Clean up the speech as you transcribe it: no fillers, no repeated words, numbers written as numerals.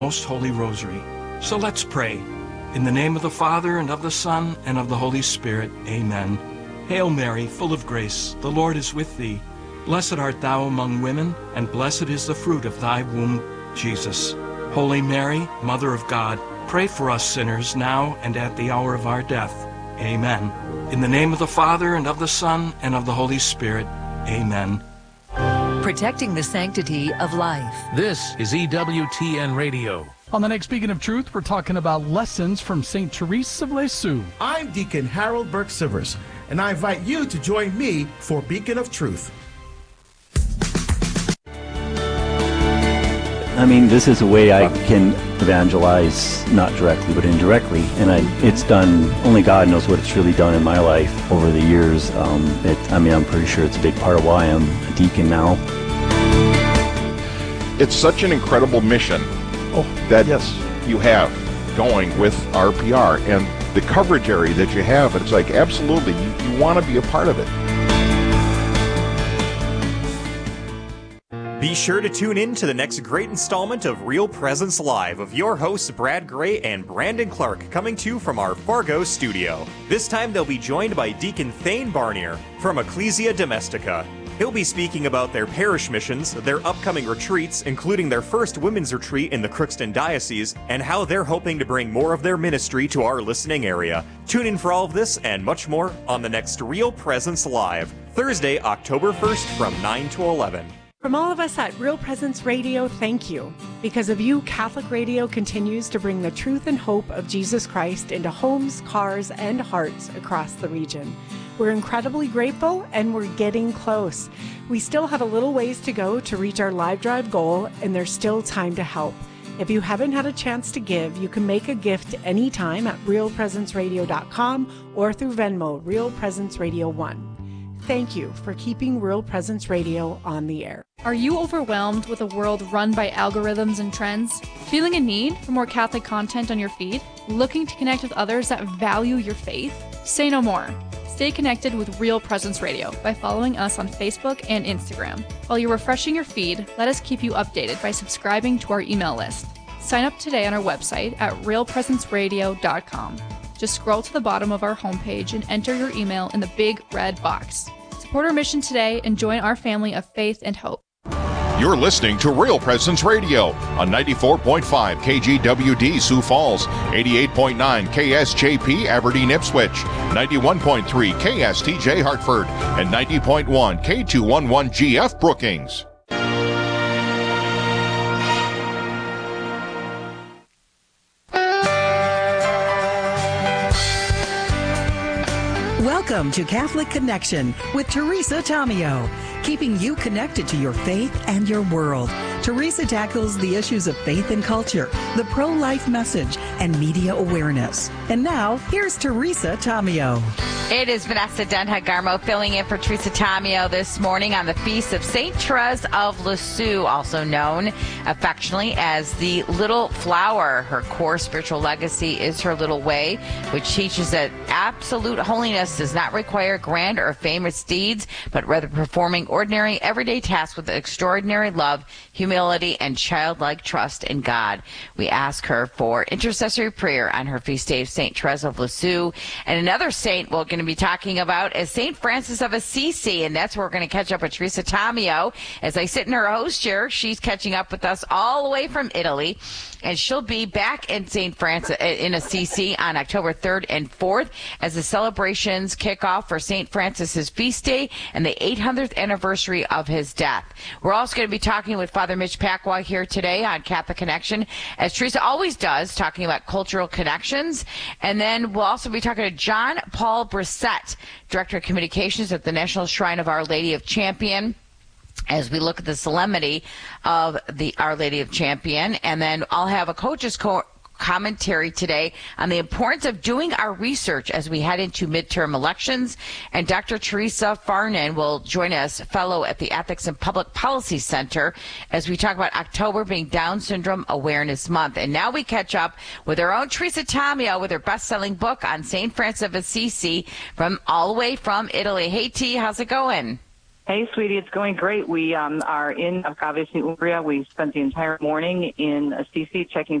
Most Holy Rosary. So let's pray. In the name of the Father, and of the Son, and of the Holy Spirit. Amen. Hail Mary, full of grace, the Lord is with thee. Blessed art thou among women, and blessed is the fruit of thy womb, Jesus. Holy Mary, Mother of God, pray for us sinners now and at the hour of our death. Amen. In the name of the Father, and of the Son, and of the Holy Spirit. Amen. Protecting the sanctity of life. This is EWTN Radio. On the next Beacon of Truth, we're talking about lessons from St. Therese of Lisieux. I'm Deacon Harold Burke-Sivers, and I invite you to join me for Beacon of Truth. I mean, this is a way I can evangelize, not directly, but indirectly. And it's done, only God knows what it's really done in my life over the years. I'm pretty sure it's a big part of why I'm a deacon now. It's such an incredible mission that you have going with RPR. And the coverage area that you have, it's like, absolutely, you want to be a part of it. Be sure to tune in to the next great installment of Real Presence Live of your hosts Brad Gray and Brandon Clark, coming to you from our Fargo studio. This time they'll be joined by Deacon Thane Barnier from Ecclesia Domestica. He'll be speaking about their parish missions, their upcoming retreats, including their first women's retreat in the Crookston Diocese, and how they're hoping to bring more of their ministry to our listening area. Tune in for all of this and much more on the next Real Presence Live, Thursday, October 1st from 9 to 11. From all of us at Real Presence Radio, thank you. Because of you, Catholic Radio continues to bring the truth and hope of Jesus Christ into homes, cars, and hearts across the region. We're incredibly grateful, and we're getting close. We still have a little ways to go to reach our live drive goal, and there's still time to help. If you haven't had a chance to give, you can make a gift anytime at realpresenceradio.com or through Venmo, Real Presence Radio 1. Thank you for keeping Real Presence Radio on the air. Are you overwhelmed with a world run by algorithms and trends? Feeling a need for more Catholic content on your feed? Looking to connect with others that value your faith? Say no more. Stay connected with Real Presence Radio by following us on Facebook and Instagram. While you're refreshing your feed, let us keep you updated by subscribing to our email list. Sign up today on our website at realpresenceradio.com. Just scroll to the bottom of our homepage and enter your email in the big red box. Support our mission today and join our family of faith and hope. You're listening to Real Presence Radio on 94.5 KGWD Sioux Falls, 88.9 KSJP Aberdeen Ipswich, 91.3 KSTJ Hartford, and 90.1 K211GF Brookings. Welcome to Catholic Connection with Teresa Tomeo, keeping you connected to your faith and your world. Teresa tackles the issues of faith and culture, the pro-life message, and media awareness. And now, here's Teresa Tomeo. It is Vanessa Denha-Garmo filling in for Teresa Tomeo this morning on the feast of St. Therese of Lisieux, also known affectionately as the Little Flower. Her core spiritual legacy is her little way, which teaches that absolute holiness does not require grand or famous deeds, but rather performing ordinary, everyday tasks with extraordinary love, humility, and childlike trust in God. We ask her for intercessory prayer on her feast day of St. Therese of Lisieux. And another saint we're going to be talking about is St. Francis of Assisi, and that's where we're going to catch up with Teresa Tomeo. As I sit in her host chair, she's catching up with us all the way from Italy, and she'll be back in St. Francis in Assisi on October 3rd and 4th as the celebrations kick off for St. Francis's feast day and the 800th anniversary of his death. We're also going to be talking with Father Mitch Pacwa here today on Catholic Connection, as Teresa always does, talking about cultural connections. And then we'll also be talking to John Paul Brissett, Director of Communications at the National Shrine of Our Lady of Champion, as we look at the solemnity of the Our Lady of Champion. And then I'll have a coach's commentary today on the importance of doing our research as we head into midterm elections. And Dr. Teresa Farnan will join us, fellow at the Ethics and Public Policy Center, as we talk about October being Down Syndrome Awareness Month. And now we catch up with our own Teresa Tomeo with her best-selling book on St. Francis of Assisi, from all the way from Italy. Hey, T, how's it going? Hey, sweetie, it's going great. We are in, obviously, Umbria. We spent the entire morning in Assisi checking